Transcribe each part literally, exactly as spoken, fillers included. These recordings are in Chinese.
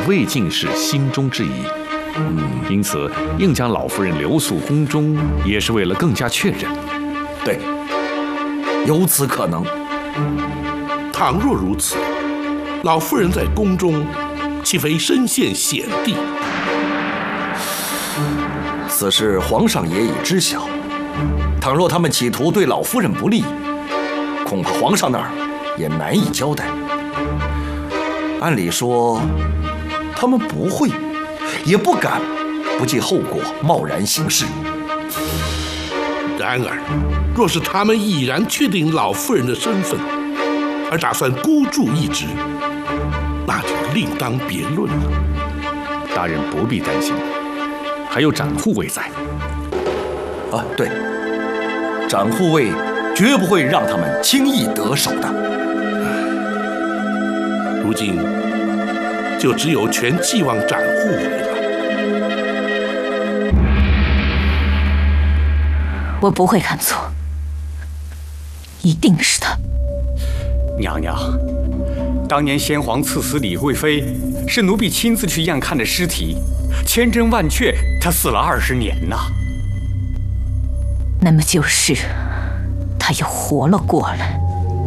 魏进士心中之疑。嗯，因此硬将老夫人留宿宫中，也是为了更加确认。 对，有此可能。 倘若如此，老夫人在宫中，岂非身陷险地？ 此事皇上也已知晓。倘若他们企图对老夫人不利，恐怕皇上那儿也难以交代。按理说，他们不会，也不敢不计后果贸然行事。 然而，若是他们毅然确定老夫人的身份，而打算孤注一掷，那就另当别论了。 大人不必担心，还有展护卫在。 啊，对，展护卫绝不会让他们轻易得手的。 如今就只有全寄望展护卫了。 我不会看错，一定是他。 娘娘，当年先皇赐死李贵妃，是奴婢亲自去验看的尸体，千真万确，她死了二十年呐。 那么就是他又活了过来。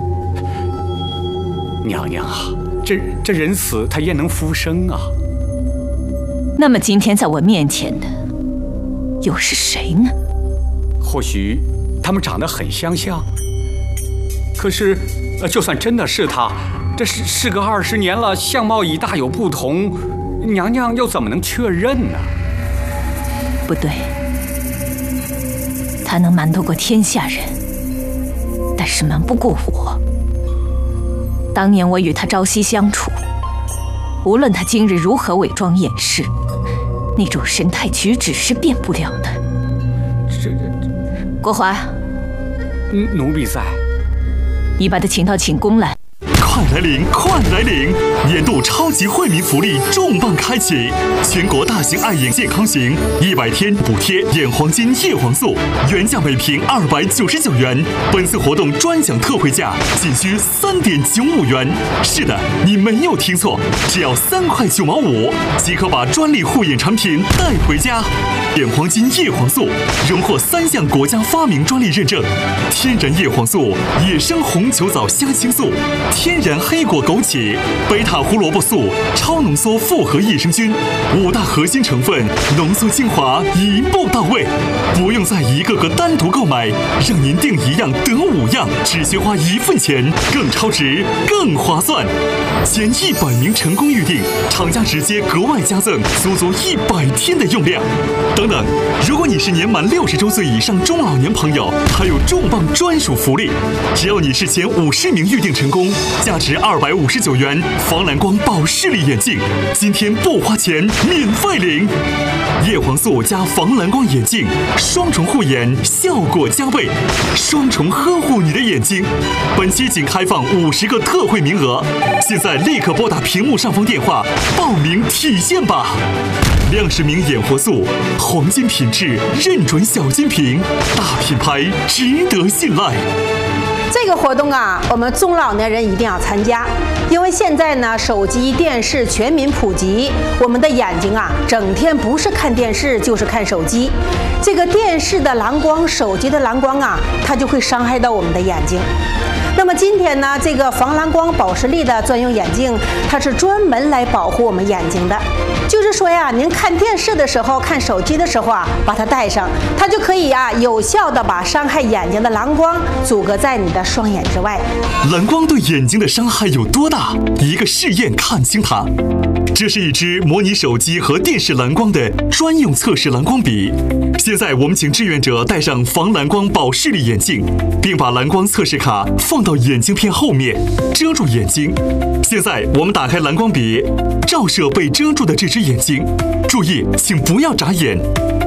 娘娘啊，这这人死他焉能复生啊？ 那么今天在我面前的又是谁呢？ 或许他们长得很相像，可是，呃，就算真的是他，这是事隔二十年了，相貌已大有不同，娘娘又怎么能确认呢？ 不对，他能瞒得过天下人，但是瞒不过我。当年我与他朝夕相处，无论他今日如何伪装掩饰，那种神态举止是变不了的。 这这， 国华， 奴婢在。 你把他请到寝宫来。 快来领，快来领！年度超级惠民福利重磅开启，全国大型爱眼健康行，一百天补贴眼黄金叶黄素，原价每瓶二百九十九元，本次活动专享特惠价仅需三点九五元。是的，你没有听错，只要三块九毛五即可把专利护眼产品带回家。眼黄金叶黄素荣获三项国家发明专利认证，天然叶黄素、野生红球藻虾青素、天然黑果枸杞、贝塔胡萝卜素、超浓缩复合益生菌，五大核心成分浓缩精华，一步到位，不用再一个个单独购买，让您订一样得五样，只需花一份钱，更超值，更划算。前一百名成功预订，厂家直接格外加赠足足一百天的用量。等等，如果你是年满六十周岁以上中老年朋友，还有重磅专属福利，只要你是前五十名预订成功，价值二百五十九元防蓝光保视力眼镜，今天不花钱免费领。叶黄素加防蓝光眼镜，双重护眼，效果加倍，双重呵护你的眼睛。本期仅开放五十个特惠名额，现在立刻拨打屏幕上方电话报名体验吧。亮氏明眼活素，黄金品质，认准小金瓶，大品牌，值得信赖。 这个活动啊，我们中老年人一定要参加，因为现在呢，手机、电视全民普及，我们的眼睛啊，整天不是看电视就是看手机。这个电视的蓝光、手机的蓝光啊，它就会伤害到我们的眼睛。那么今天呢，这个防蓝光保视力的专用眼镜，它是专门来保护我们眼睛的。就是说呀，您看电视的时候、看手机的时候啊，把它戴上，它就可以啊，有效的把伤害眼睛的蓝光阻隔在你的双眼之外。 蓝光对眼睛的伤害有多大？一个试验看清它。这是一支模拟手机和电视蓝光的专用测试蓝光笔。现在我们请志愿者戴上防蓝光保视力眼镜，并把蓝光测试卡放到眼镜片后面，遮住眼睛。现在我们打开蓝光笔，照射被遮住的这只眼睛。注意，请不要眨眼。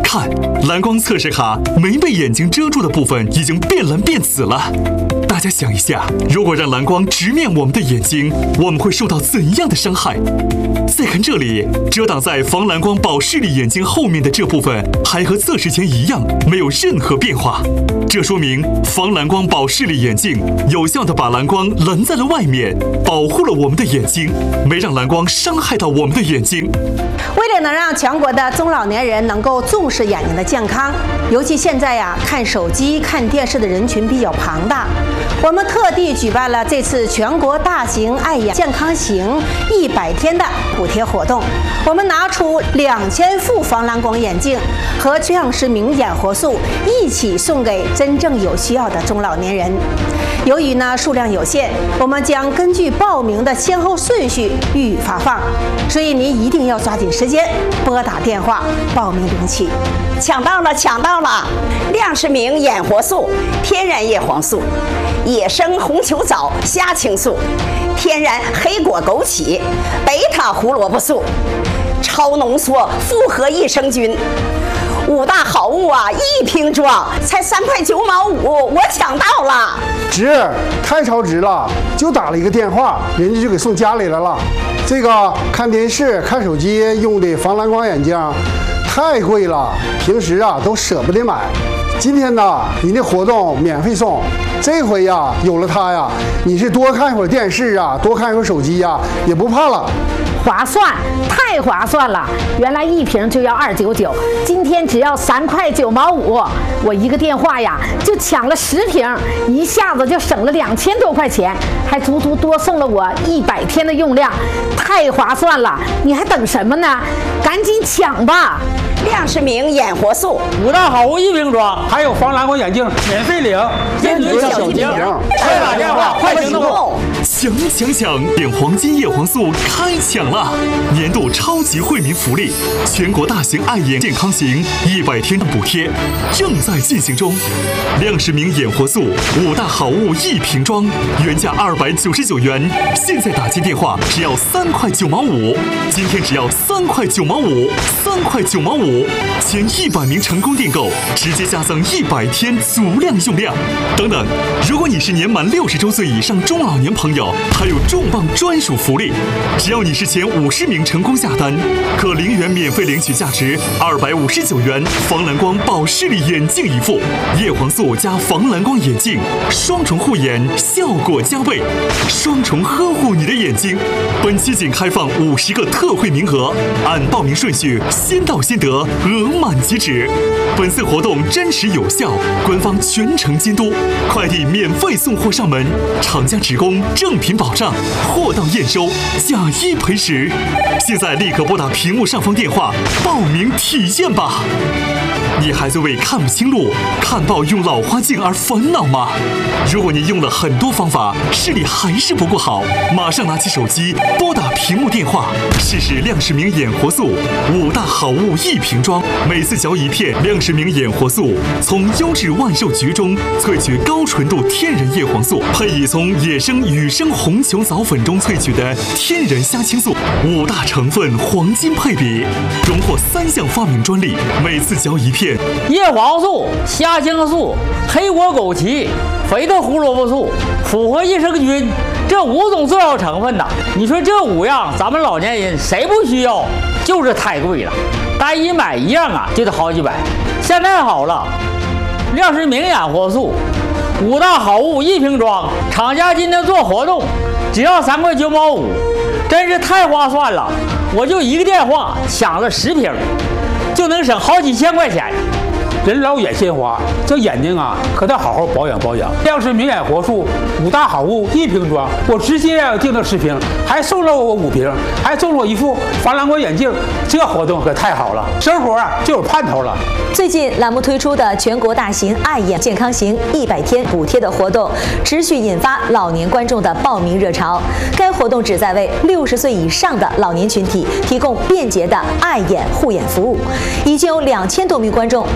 看，蓝光测试卡没被眼睛遮住的部分已经变蓝变紫了。大家想一下，如果让蓝光直面我们的眼睛，我们会受到怎样的伤害？再看这里，遮挡在防蓝光保视力眼镜后面的这部分还和测试前一样，没有任何变化。这说明防蓝光保视力眼镜有效地把蓝光拦在了外面，保护了我们的眼睛，没让蓝光伤害到我们的眼睛。 为了能让全国的中老年人能够重视眼睛的健康，尤其现在呀，看手机、看电视的人群比较庞大，我们特地举办了这次全国大型爱眼健康行一百天的补贴活动。我们拿出两千副防蓝光眼镜和亮视明眼活素一起送给真正有需要的中老年人。由于呢数量有限，我们将根据报名的先后顺序予以发放，所以您一定要抓紧时间拨打电话报名领取。 抢到了，抢到了！亮视明眼活素、天然叶黄素、野生红球藻虾青素、天然黑果枸杞、贝塔胡萝卜素、超浓缩复合益生菌。五大好物啊，一瓶装才三块九毛五，我抢到了！ 值，太超值了！就打了一个电话，人家就给送家里来了。这个看电视、看手机用的防蓝光眼镜太贵了，平时啊都舍不得买。今天呢，你的活动免费送，这回呀有了它呀，你是多看一会儿电视啊，多看一会儿手机呀，也不怕了。 划算，太划算了！原来一瓶就要二九九，今天只要三块九毛五，我一个电话呀就抢了十瓶，一下子就省了两千多块钱，还足足多送了我一百天的用量，太划算了！你还等什么呢？赶紧抢吧！ 亮视明眼活素五大好物一瓶装，还有防蓝光眼镜免费领，坚决小提瓶，快打电话，快行动！ 抢抢抢！点黄金叶黄素开抢了！年度超级惠民福利，全国大型爱眼健康行一百天补贴正在进行中。亮视明眼活素五大好物一瓶装，原价二百九十九元，现在打进电话只要三块九毛五，今天只要三块九毛五，三块九毛五。前一百名成功订购，直接加赠一百天足量用量。等等，如果你是年满六十周岁以上中老年朋友，还有重磅专属福利，只要你是前五十名成功下单，可零元免费领取价值二百五十九元防蓝光保视力眼镜一副，叶黄素加防蓝光眼镜，双重护眼，效果加倍，双重呵护你的眼睛。本期仅开放五十个特惠名额，按报名顺序先到先得，额满即止。本次活动真实有效，官方全程监督，快递免费送货上门，厂家职工正品保障，货到验收，假一赔十。现在立刻拨打屏幕上方电话报名体验吧！你还在为看不清路、看报用老花镜而烦恼吗？如果你用了很多方法，视力还是不够好，马上拿起手机拨打屏幕电话，试试亮视明眼活素五大好物一瓶装，每次嚼一片亮视明眼活素，从优质万寿菊中萃取高纯度天然叶黄素，配以从野生羽生红球藻粉中萃取的天然虾青素，五大成分黄金配比，荣获三项发明专利，每次嚼一片。 叶黄素、虾青素、黑果枸杞、肥的胡萝卜素、复合益生菌，这五种重要成分呐，你说这五样咱们老年人谁不需要？就是太贵了，单一买一样啊就得好几百。现在好了，亮视明眼活素五大好物一瓶装，厂家今天做活动，只要三块九毛五，真是太划算了！我就一个电话抢了十瓶，就能省好几千块钱。 人老眼先花，这眼睛啊可得好好保养保养。亮视明眼活素五大好物一瓶装，我直接订了十瓶，还送了我五瓶，还送了我一副防蓝光眼镜，这活动可太好了，生活啊就有盼头了。 最近栏目推出的全国大型爱眼健康行一百天补贴的活动，持续引发老年观众的报名热潮。该活动旨在为六十岁以上的老年群体提供便捷的爱眼护眼服务，已经有两千多名观众不但以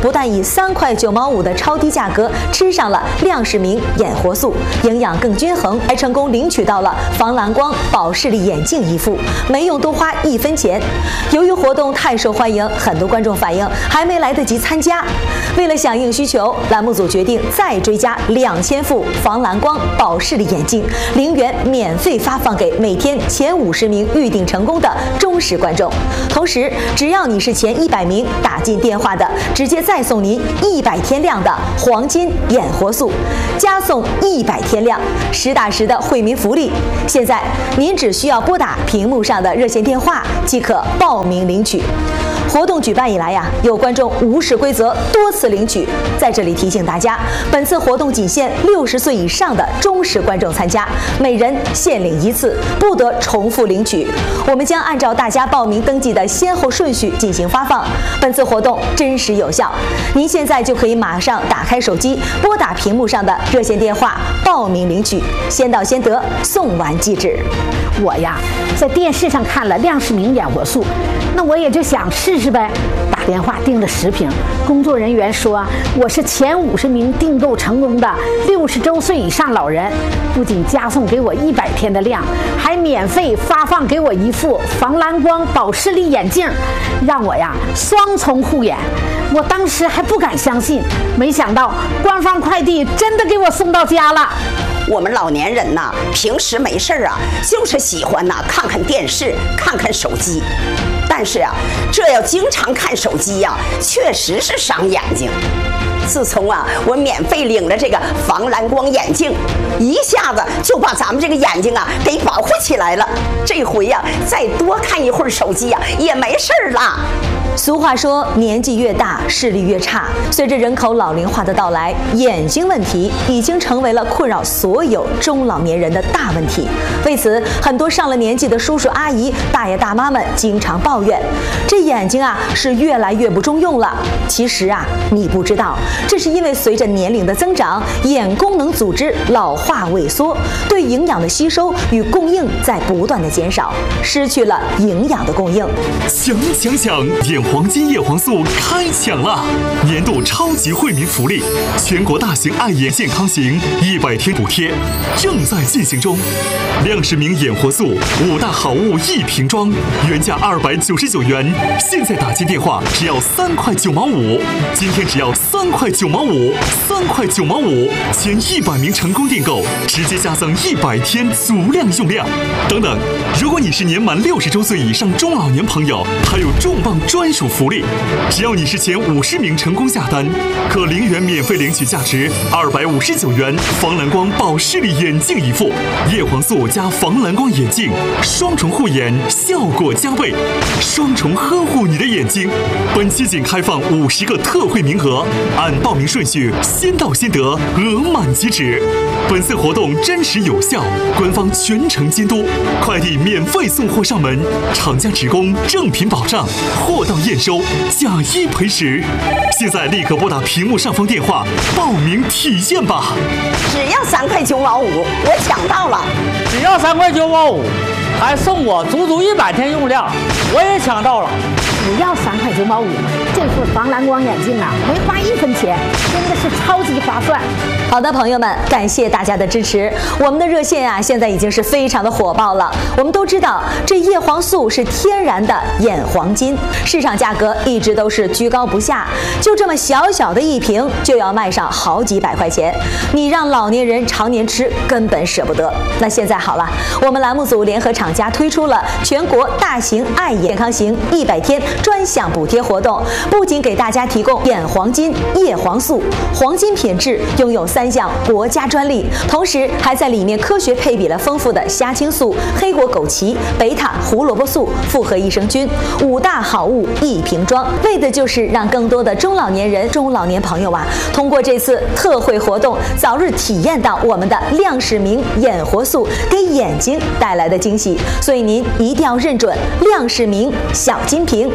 三块九毛五的超低价格吃上了亮世明眼活素，营养更均衡，还成功领取到了防蓝光保视力眼镜一副，没用多花一分钱。由于活动太受欢迎，很多观众反映还没来得及参加。为了响应需求，栏目组决定再追加两千副防蓝光保视力眼镜，零元免费发放给每天前五十名预订成功的忠实观众。同时，只要你是前一百名打进电话的，直接再送您一百天量的黄金眼活素，加送一百天量，实打实的惠民福利。现在您只需要拨打屏幕上的热线电话即可报名领取。活动举办以来呀，有观众无视规则多次领取，在这里提醒大家，本次活动仅限六十岁以上的忠实观众参加，每人限领一次，不得重复领取。我们将按照大家报名登记的先后顺序进行发放。本次活动真实有效，您现在就可以马上打开手机，拨打屏幕上的热线电话报名领取，先到先得，送完即止。 我呀，在电视上看了亮世明眼活素，那我也就想试试呗。打电话订了十瓶，工作人员说我是前五十名订购成功的六十周岁以上老人，不仅加送给我一百天的量，还免费发放给我一副防蓝光保视力眼镜，让我呀双重护眼。我当时还不敢相信，没想到官方快递真的给我送到家了。 我们老年人呐，平时没事啊，就是喜欢呐看看电视，看看手机。但是啊，这要经常看手机呀、啊，确实是伤眼睛。自从啊，我免费领了这个防蓝光眼镜，一下子就把咱们这个眼睛啊给保护起来了。这回呀、啊，再多看一会儿手机呀、啊，也没事儿了。 俗话说，年纪越大，视力越差。随着人口老龄化的到来，眼睛问题已经成为了困扰所有中老年人的大问题。为此，很多上了年纪的叔叔阿姨、大爷大妈们经常抱怨，这眼睛啊是越来越不中用了。其实啊，你不知道，这是因为随着年龄的增长，眼功能组织老化萎缩，对营养的吸收与供应在不断的减少，失去了营养的供应。 抢抢抢！眼黄金叶黄素开抢了！年度超级惠民福利，全国大型爱眼健康行一百天补贴正在进行中。亮世明眼活素五大好物一瓶装，原价二百九十九元，现在打进电话只要三块九毛五，今天只要三块九毛五，三块九毛五，前一百名成功订购，直接加赠一百天足量用量。等等，如果你是年满六十周岁以上中老年朋友，还有重磅专属福利，只要你是前五十名成功下单，可零元免费领取价值二百五十九元防蓝光保视力眼镜一副，叶黄素加防蓝光眼镜，双重护眼，效果加倍，双重呵护你的眼睛。本期仅开放五十个特惠名额，按报名顺序先到先得，额满即止。本次活动真实有效，官方全程监督，快递免费送货上门，厂家职工正品保障，货到验收，假一赔十。现在立刻拨打屏幕上方电话报名体验吧！ 只要三块九毛五，我抢到了！ 只要三块九毛五，还送我足足一百天用量，我也抢到了！ 只要三块九毛五，这副防蓝光眼镜啊，没花一分钱，真的是超级划算。 好的，朋友们，感谢大家的支持。我们的热线啊，现在已经是非常的火爆了。我们都知道，这叶黄素是天然的眼黄金，市场价格一直都是居高不下，就这么小小的一瓶就要卖上好几百块钱，你让老年人常年吃根本舍不得。那现在好了，我们栏目组联合厂家推出了全国大型爱眼健康行一百天专项补贴活动，不仅给大家提供眼黄金、叶黄素，黄金品质，拥有三项国家专利，同时还在里面科学配比了丰富的虾青素、黑果枸杞、贝塔胡萝卜素、复合益生菌，五大好物一瓶装，为的就是让更多的中老年人、中老年朋友啊，通过这次特惠活动，早日体验到我们的亮世明眼活素给眼睛带来的惊喜。所以您一定要认准亮世明小金瓶，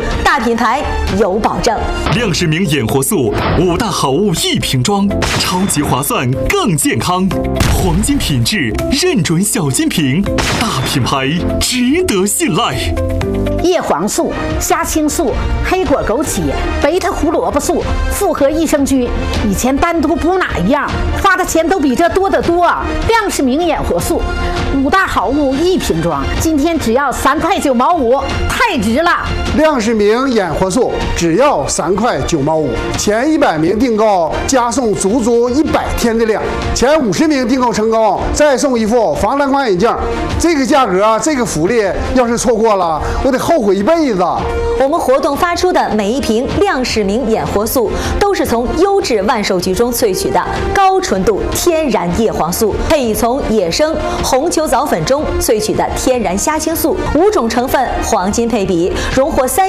大品牌有保证。 亮世明眼活素五大好物一瓶装，超级划算更健康，黄金品质认准小金瓶，大品牌值得信赖。 叶黄素、虾青素、黑果枸杞、贝塔胡萝卜素、复合益生菌，以前单独补哪一样，花的钱都比这多得多。亮世明眼活素五大好物一瓶装，今天只要三块九毛五，太值了。 亮世明眼活素只要三块九毛五，前一百名订购加送足足一百天的量，前五十名订购成功再送一副防蓝光眼镜。这个价格，这个福利，要是错过了，我得后悔一辈子。 我们活动发出的每一瓶亮世明眼活素，都是从优质万寿菊中萃取的高纯度天然叶黄素，配以从野生红球藻粉中萃取的天然虾青素，五种成分黄金配比，荣获三